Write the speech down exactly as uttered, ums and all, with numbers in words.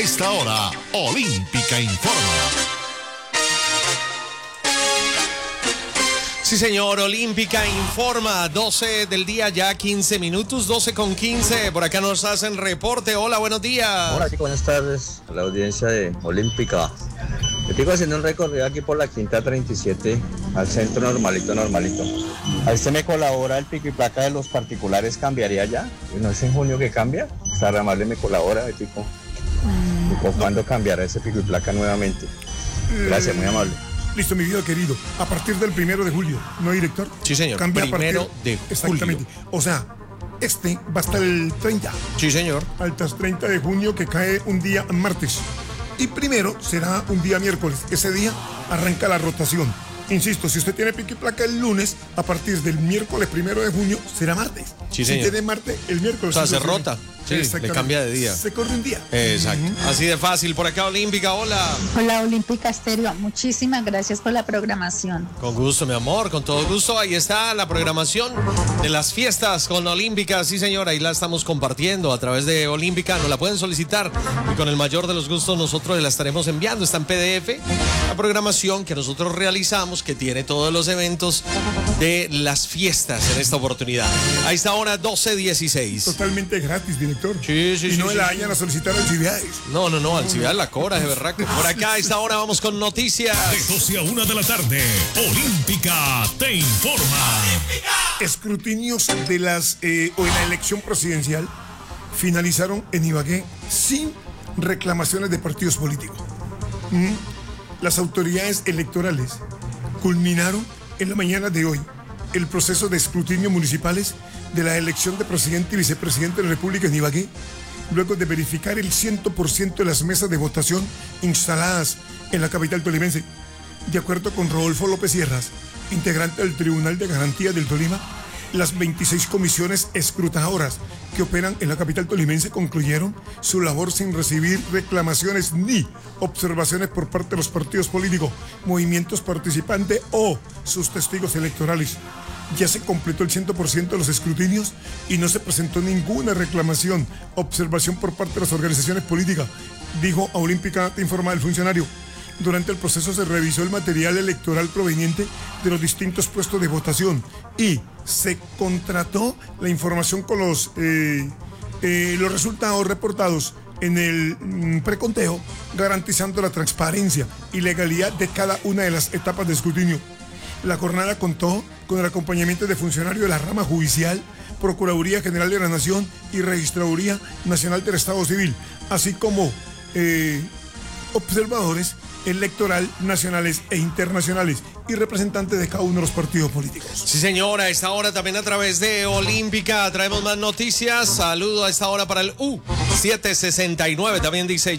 esta hora, Olímpica Informa. Sí, señor, Olímpica Informa, doce del día, ya quince minutos, doce con quince. Por acá nos hacen reporte. Hola, buenos días. Hola, chicos, buenas tardes a la audiencia de Olímpica. Estoy haciendo un recorrido aquí por la quinta treinta y siete al centro normalito, normalito. A usted me colabora el pico y placa de los particulares, ¿cambiaría ya? ¿No es en junio que cambia? Está amable, me colabora, Tico. ¿O cuándo cambiará ese pico y placa nuevamente? Gracias, muy amable. Listo, mi vida querido. A partir del primero de julio, ¿no, director? Sí, señor. Cambia Primero a partir, de julio. Exactamente. O sea, este va hasta el treinta. Sí, señor. Hasta el treinta de junio, que cae un día martes. Y primero será un día miércoles. Ese día arranca la rotación. Insisto, si usted tiene pico y placa el lunes, a partir del miércoles primero de junio será martes. Sí, si señor. tiene martes, el miércoles. O sea, se rota. Sí, le cambia de día. Se corre un día. Exacto. Uh-huh. Así de fácil. Por acá, Olímpica, hola. Hola, Olímpica Estéreo. Muchísimas gracias por la programación. Con gusto, mi amor, con todo gusto. Ahí está la programación de las fiestas con Olímpica. Sí, señora, ahí la estamos compartiendo a través de Olímpica. Nos la pueden solicitar y con el mayor de los gustos nosotros la estaremos enviando. Está en P D F la programación que nosotros realizamos, que tiene todos los eventos de las fiestas en esta oportunidad. Ahí está ahora doce dieciséis. Totalmente gratis, director. Sí, sí, y sí. no sí, la sí. vayan a solicitar Alcibiades. No, no, no, Alcibiades la cobra, es berraco. Por acá a esta hora vamos con noticias. De doce a una de la tarde, Olímpica te informa. Escrutinios de las eh, o en la elección presidencial finalizaron en Ibagué sin reclamaciones de partidos políticos. ¿Mm? Las autoridades electorales culminaron en la mañana de hoy el proceso de escrutinio municipales de la elección de presidente y vicepresidente de la República en Ibagué, luego de verificar el cien por ciento de las mesas de votación instaladas en la capital tolimense. De acuerdo con Rodolfo López Sierras, integrante del Tribunal de Garantía del Tolima, las veintiséis comisiones escrutadoras que operan en la capital tolimense concluyeron su labor sin recibir reclamaciones ni observaciones por parte de los partidos políticos, movimientos participantes o sus testigos electorales. Ya se completó el cien por ciento de los escrutinios y no se presentó ninguna reclamación, observación por parte de las organizaciones políticas, dijo a Olímpica te informa el funcionario. Durante el proceso se revisó el material electoral proveniente de los distintos puestos de votación y se contrató la información con los, eh, eh, los resultados reportados en el mm, preconteo, garantizando la transparencia y legalidad de cada una de las etapas de escrutinio. La jornada contó con el acompañamiento de funcionarios de la rama judicial, Procuraduría General de la Nación y Registraduría Nacional del Estado Civil, así como eh, observadores electoral nacionales e internacionales y representantes de cada uno de los partidos políticos. Sí, señora, a esta hora también a través de Olímpica traemos más noticias. Saludo a esta hora para el U siete sesenta y nueve, también dice